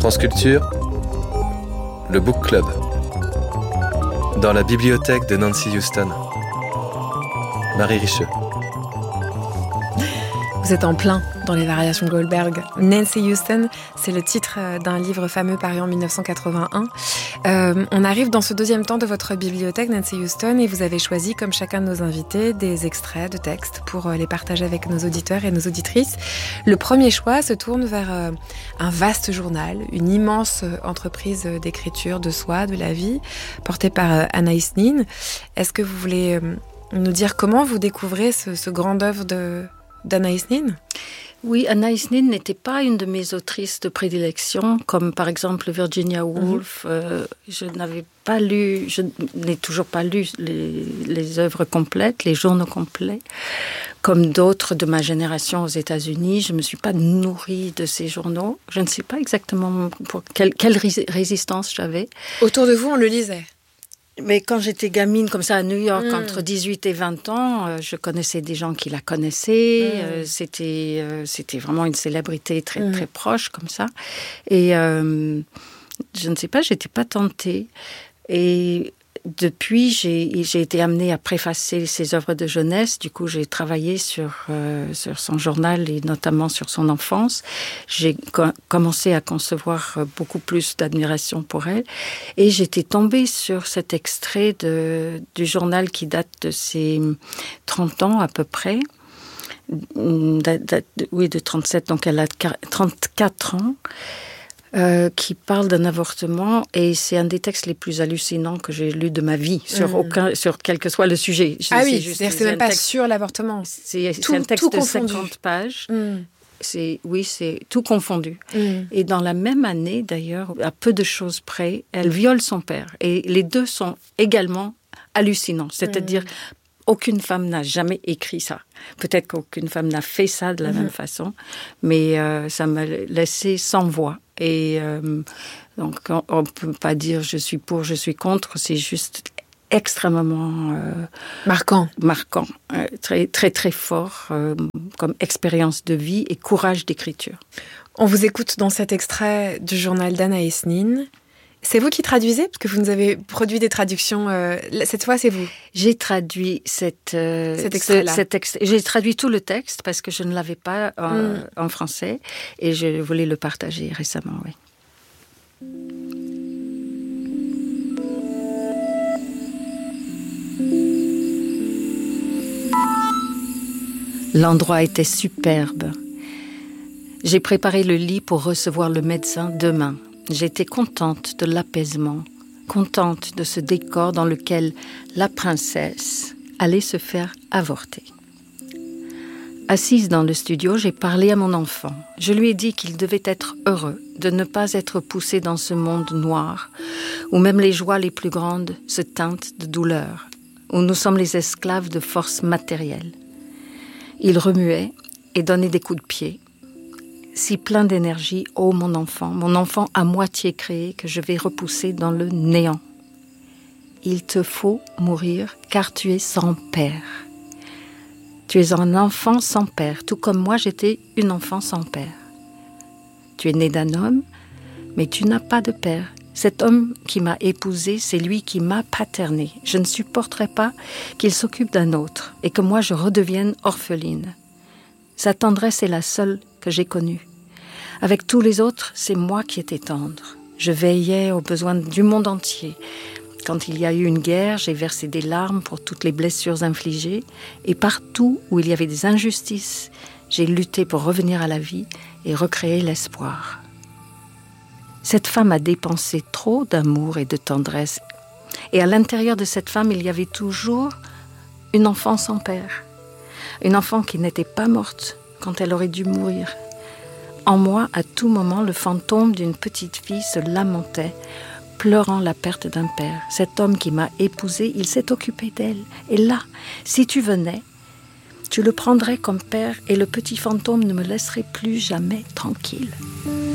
France Culture, le Book Club, dans la bibliothèque de Nancy Houston. Marie Richeux. Vous êtes en plein dans les variations Goldberg. Nancy Houston, c'est le titre d'un livre fameux paru en 1981. On arrive dans ce deuxième temps de votre bibliothèque, Nancy Houston, et vous avez choisi, comme chacun de nos invités, des extraits de textes pour les partager avec nos auditeurs et nos auditrices. Le premier choix se tourne vers un vaste journal, une immense entreprise d'écriture de soi, de la vie, portée par Anaïs Nin. Est-ce que vous voulez nous dire comment vous découvrez ce grand œuvre d'Anaïs Nin? Oui, Anaïs Nin n'était pas une de mes autrices de prédilection, comme par exemple Virginia Woolf. Je n'ai toujours pas lu les œuvres complètes, les journaux complets. Comme d'autres de ma génération aux États-Unis, je ne me suis pas nourrie de ces journaux. Je ne sais pas exactement pour quelle résistance j'avais. Autour de vous, on le lisait? Mais quand j'étais gamine, comme ça, à New York, entre 18 et 20 ans, je connaissais des gens qui la connaissaient. C'était vraiment une célébrité très, très proche, comme ça. Et je ne sais pas, j'étais pas tentée. Et depuis, j'ai été amenée à préfacer ses œuvres de jeunesse. Du coup, j'ai travaillé sur son journal et notamment sur son enfance. J'ai commencé à concevoir beaucoup plus d'admiration pour elle. Et j'étais tombée sur cet extrait du journal qui date de ses 30 ans à peu près. Oui, de 37, donc elle a 34 ans. Qui parle d'un avortement, et c'est un des textes les plus hallucinants que j'ai lus de ma vie, sur quel que soit le sujet. C'est même pas sur l'avortement. C'est un texte de 50 pages. C'est tout confondu. Et dans la même année, d'ailleurs, à peu de choses près, elle viole son père. Et les deux sont également hallucinants. C'est-à-dire, aucune femme n'a jamais écrit ça. Peut-être qu'aucune femme n'a fait ça de la même façon, mais ça m'a laissé sans voix. Et donc, on ne peut pas dire je suis pour, je suis contre, c'est juste extrêmement marquant, très, très, très fort comme expérience de vie et courage d'écriture. On vous écoute dans cet extrait du journal d'Anaïs Nin. C'est vous qui traduisez? Parce que vous nous avez produit des traductions. Cette fois, c'est vous. J'ai traduit cet extrait-là. J'ai traduit tout le texte parce que je ne l'avais pas en français et je voulais le partager récemment, oui. L'endroit était superbe. J'ai préparé le lit pour recevoir le médecin demain. J'étais contente de l'apaisement, contente de ce décor dans lequel la princesse allait se faire avorter. Assise dans le studio, j'ai parlé à mon enfant. Je lui ai dit qu'il devait être heureux de ne pas être poussé dans ce monde noir, où même les joies les plus grandes se teintent de douleur, où nous sommes les esclaves de forces matérielles. Il remuait et donnait des coups de pied. Si plein d'énergie, ô mon enfant à moitié créé que je vais repousser dans le néant. Il te faut mourir car tu es sans père. Tu es un enfant sans père, tout comme moi j'étais une enfant sans père. Tu es né d'un homme, mais tu n'as pas de père. Cet homme qui m'a épousée, c'est lui qui m'a paternée. Je ne supporterai pas qu'il s'occupe d'un autre et que moi je redevienne orpheline. Sa tendresse est la seule que j'ai connue. Avec tous les autres, c'est moi qui étais tendre. Je veillais aux besoins du monde entier. Quand il y a eu une guerre, j'ai versé des larmes pour toutes les blessures infligées. Et partout où il y avait des injustices, j'ai lutté pour revenir à la vie et recréer l'espoir. Cette femme a dépensé trop d'amour et de tendresse. Et à l'intérieur de cette femme, il y avait toujours une enfant sans père. Une enfant qui n'était pas morte quand elle aurait dû mourir. En moi, à tout moment, le fantôme d'une petite fille se lamentait, pleurant la perte d'un père. Cet homme qui m'a épousée, il s'est occupé d'elle. Et là, si tu venais, tu le prendrais comme père et le petit fantôme ne me laisserait plus jamais tranquille.